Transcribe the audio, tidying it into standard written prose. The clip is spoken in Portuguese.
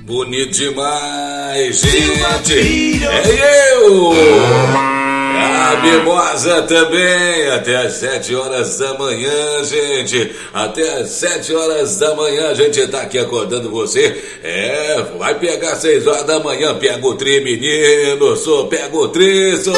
Bonito demais, gente. É eu. A Mimosa também, até às 7 horas da manhã, gente. Até às 7 horas da manhã a gente tá aqui acordando você. Vai pegar 6 horas da manhã, pega o tri, menino. Pega o tri,